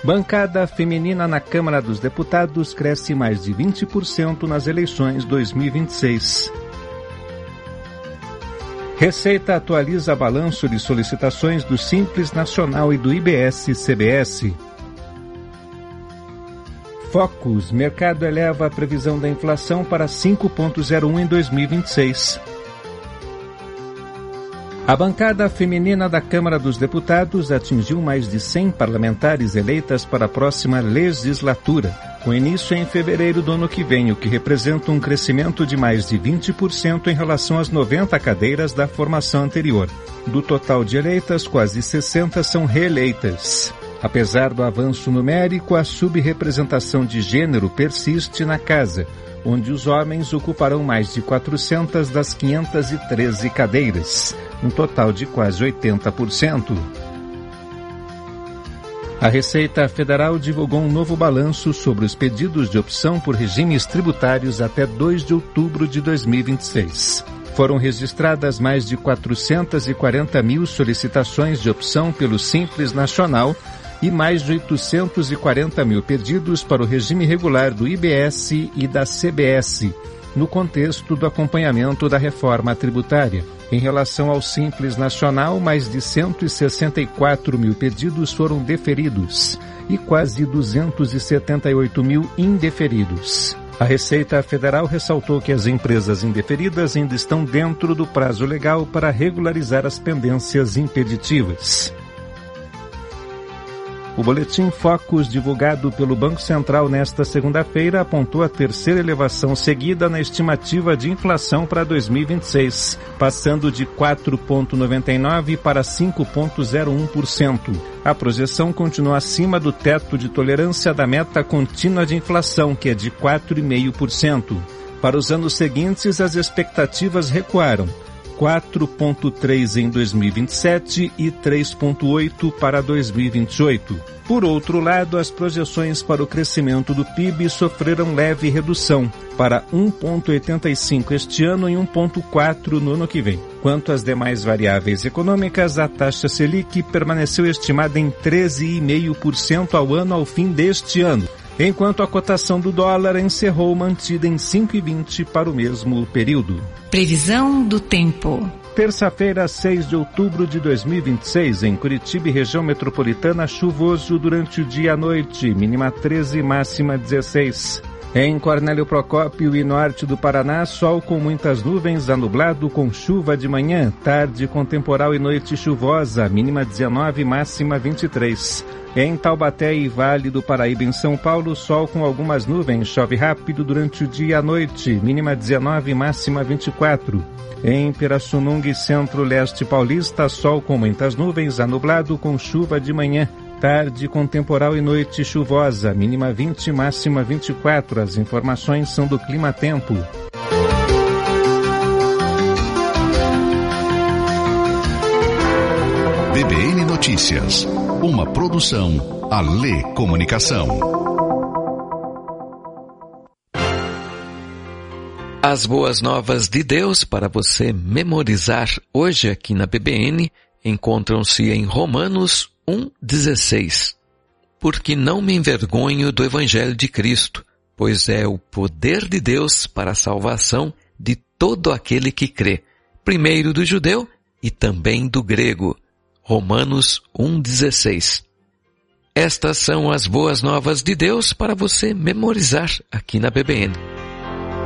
Bancada feminina na Câmara dos Deputados cresce mais de 20% nas eleições 2026. Receita atualiza balanço de solicitações do Simples Nacional e do IBS-CBS. Focus, mercado eleva a previsão da inflação para 5,01 em 2026. A bancada feminina da Câmara dos Deputados atingiu mais de 100 parlamentares eleitas para a próxima legislatura, com início em fevereiro do ano que vem, o que representa um crescimento de mais de 20% em relação às 90 cadeiras da formação anterior. Do total de eleitas, quase 60 são reeleitas. Apesar do avanço numérico, a subrepresentação de gênero persiste na casa, onde os homens ocuparão mais de 400 das 513 cadeiras, um total de quase 80%. A Receita Federal divulgou um novo balanço sobre os pedidos de opção por regimes tributários até 2 de outubro de 2026. Foram registradas mais de 440 mil solicitações de opção pelo Simples Nacional e mais de 840 mil pedidos para o regime regular do IBS e da CBS, no contexto do acompanhamento da reforma tributária. Em relação ao Simples Nacional, mais de 164 mil pedidos foram deferidos e quase 278 mil indeferidos. A Receita Federal ressaltou que as empresas indeferidas ainda estão dentro do prazo legal para regularizar as pendências impeditivas. O boletim Focus, divulgado pelo Banco Central nesta segunda-feira, apontou a terceira elevação seguida na estimativa de inflação para 2026, passando de 4,99% para 5,01%. A projeção continua acima do teto de tolerância da meta contínua de inflação, que é de 4,5%. Para os anos seguintes, as expectativas recuaram. 4,3% em 2027 e 3,8% para 2028. Por outro lado, as projeções para o crescimento do PIB sofreram leve redução, para 1,85% este ano e 1,4% no ano que vem. Quanto às demais variáveis econômicas, a taxa Selic permaneceu estimada em 13,5% ao ano ao fim deste ano, enquanto a cotação do dólar encerrou mantida em 5,20 para o mesmo período. Previsão do tempo. Terça-feira, 6 de outubro de 2026, em Curitiba e região metropolitana, chuvoso durante o dia e a noite, mínima 13, máxima 16. Em Cornélio Procópio e norte do Paraná, sol com muitas nuvens, nublado com chuva de manhã, tarde com temporal e noite chuvosa, mínima 19, máxima 23. Em Taubaté e Vale do Paraíba, em São Paulo, sol com algumas nuvens, chove rápido durante o dia e a noite, mínima 19, máxima 24. Em Pirassununga e Centro-Leste Paulista, sol com muitas nuvens, nublado com chuva de manhã, tarde com temporal e noite chuvosa, mínima 20, máxima 24. As informações são do Clima Tempo. BBN Notícias, uma produção Alê Comunicação. As boas novas de Deus para você memorizar hoje aqui na BBN encontram-se em Romanos 1,16. Porque não me envergonho do Evangelho de Cristo, pois é o poder de Deus para a salvação de todo aquele que crê, primeiro do judeu e também do grego. Romanos 1,16. Estas são as boas novas de Deus para você memorizar aqui na BBN.